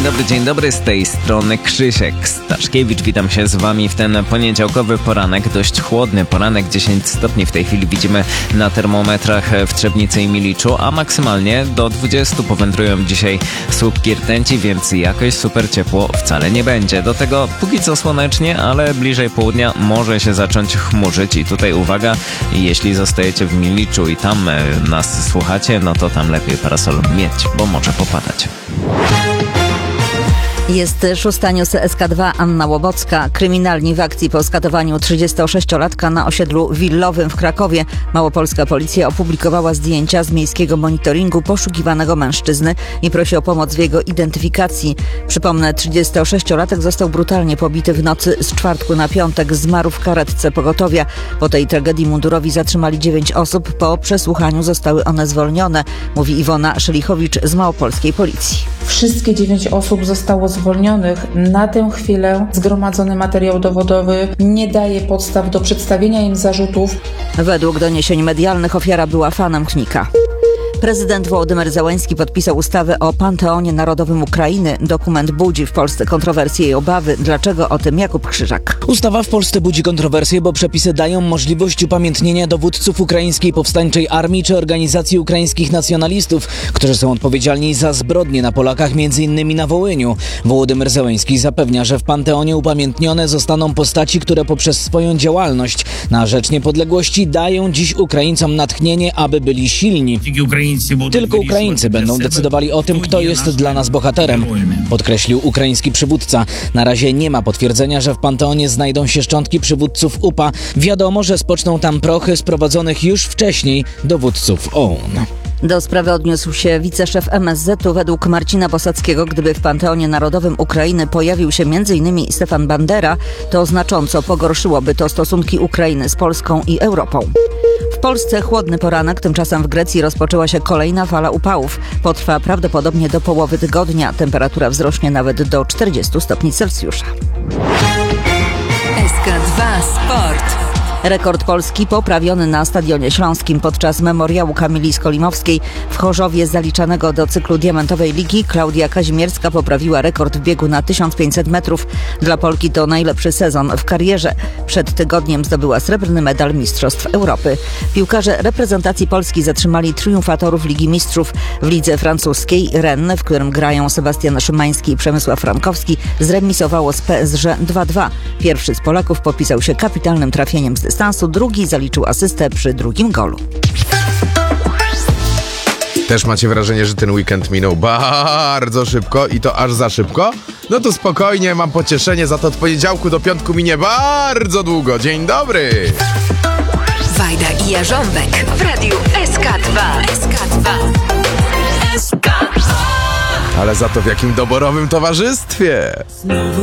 Dzień dobry, z tej strony Krzysiek Staszkiewicz. Witam się z wami w ten poniedziałkowy poranek, dość chłodny poranek, 10 stopni w tej chwili widzimy na termometrach w Trzebnicy i Miliczu, a maksymalnie do 20 powędrują dzisiaj słupki rtęci, więc jakoś super ciepło wcale nie będzie. Do tego póki co słonecznie, ale bliżej południa może się zacząć chmurzyć i tutaj uwaga, jeśli zostajecie w Miliczu i tam nas słuchacie, no to tam lepiej parasol mieć, bo może popadać. Jest 6. news SK2 Anna Łobocka. Kryminalni w akcji po skatowaniu 36-latka na osiedlu willowym w Krakowie. Małopolska policja opublikowała zdjęcia z miejskiego monitoringu poszukiwanego mężczyzny i prosi o pomoc w jego identyfikacji. Przypomnę, 36-latek został brutalnie pobity w nocy z czwartku na piątek. Zmarł w karetce pogotowia. Po tej tragedii mundurowi zatrzymali 9 osób. Po przesłuchaniu zostały one zwolnione, mówi Iwona Szelichowicz z małopolskiej policji. Wszystkie 9 osób zostało zwolnionych. Na tę chwilę zgromadzony materiał dowodowy nie daje podstaw do przedstawienia im zarzutów. Według doniesień medialnych ofiara była fanem Knika. Prezydent Wołodymyr Zełenski podpisał ustawę o Panteonie Narodowym Ukrainy. Dokument budzi w Polsce kontrowersje i obawy. Dlaczego? O tym Jakub Krzyżak. Ustawa w Polsce budzi kontrowersje, bo przepisy dają możliwość upamiętnienia dowódców ukraińskiej powstańczej armii czy organizacji ukraińskich nacjonalistów, którzy są odpowiedzialni za zbrodnie na Polakach, m.in. na Wołyniu. Wołodymyr Zełenski zapewnia, że w Panteonie upamiętnione zostaną postaci, które poprzez swoją działalność na rzecz niepodległości dają dziś Ukraińcom natchnienie, aby byli silni. Tylko Ukraińcy będą decydowali o tym, kto jest dla nas bohaterem, podkreślił ukraiński przywódca. Na razie nie ma potwierdzenia, że w Panteonie znajdą się szczątki przywódców UPA. Wiadomo, że spoczną tam prochy sprowadzonych już wcześniej dowódców OUN. Do sprawy odniósł się wiceszef MSZ-u. Według Marcina Bosackiego, gdyby w Panteonie Narodowym Ukrainy pojawił się m.in. Stefan Bandera, to znacząco pogorszyłoby to stosunki Ukrainy z Polską i Europą. W Polsce chłodny poranek, tymczasem w Grecji rozpoczęła się kolejna fala upałów. Potrwa prawdopodobnie do połowy tygodnia. Temperatura wzrośnie nawet do 40 stopni Celsjusza. SK2 Sport. Rekord Polski poprawiony na Stadionie Śląskim podczas memoriału Kamili Skolimowskiej w Chorzowie zaliczanego do cyklu Diamentowej Ligi. Klaudia Kazimierska poprawiła rekord w biegu na 1500 metrów. Dla Polki to najlepszy sezon w karierze. Przed tygodniem zdobyła srebrny medal Mistrzostw Europy. Piłkarze reprezentacji Polski zatrzymali triumfatorów Ligi Mistrzów. W lidze francuskiej Rennes, w którym grają Sebastian Szymański i Przemysław Frankowski, zremisowało z PSG 2-2. Pierwszy z Polaków podpisał się kapitalnym trafieniem z dystansu, drugi zaliczył asystę przy drugim golu. Też macie wrażenie, że ten weekend minął bardzo szybko i to aż za szybko? No to spokojnie, mam pocieszenie, za to od poniedziałku do piątku minie bardzo długo. Dzień dobry! Wajda i Jarząbek w radiu SK2. Ale za to w jakim doborowym towarzystwie!